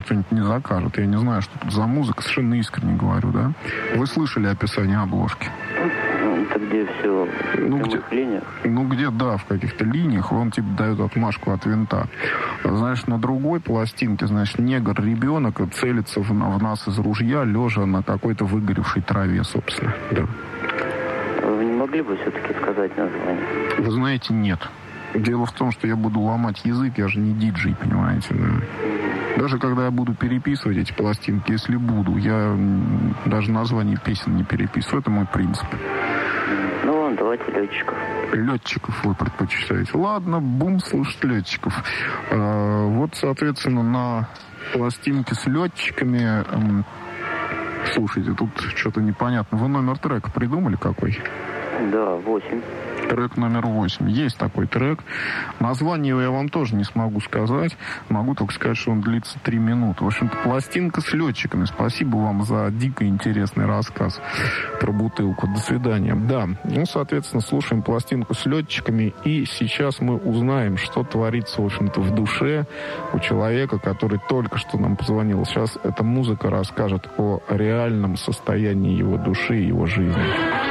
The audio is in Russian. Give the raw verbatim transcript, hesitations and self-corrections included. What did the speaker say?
кто-нибудь не закажет. Я не знаю, что тут за музыка, совершенно искренне говорю, да? Вы слышали описание обложки? Это где все ну, в где, линиях? Ну, где, да, в каких-то линиях. Он, типа, дает отмашку от винта. Знаешь, на другой пластинке, значит, негр-ребенок целится в, в нас из ружья, лежа на какой-то выгоревшей траве, собственно. Да. Вы не могли бы все-таки сказать название? Вы знаете, нет. Дело в том, что я буду ломать язык, я же не диджей, понимаете, да. Даже когда я буду переписывать эти пластинки, если буду, я даже название песен не переписываю. Это мой принцип. Ну, ладно, давайте летчиков. Летчиков вы предпочитаете. Ладно, бум, слушать летчиков. А, вот, соответственно, на пластинке с летчиками... Слушайте, тут что-то непонятно. Вы номер трека придумали какой? Да, восемь. Трек номер восемь. Есть такой трек. Название я вам тоже не смогу сказать. Могу только сказать, что он длится три минуты. В общем-то, пластинка с летчиками. Спасибо вам за дико интересный рассказ про бутылку. До свидания. Да, ну, соответственно, слушаем пластинку с летчиками. И сейчас мы узнаем, что творится, в общем-то, в душе у человека, который только что нам позвонил. Сейчас эта музыка расскажет о реальном состоянии его души и его жизни.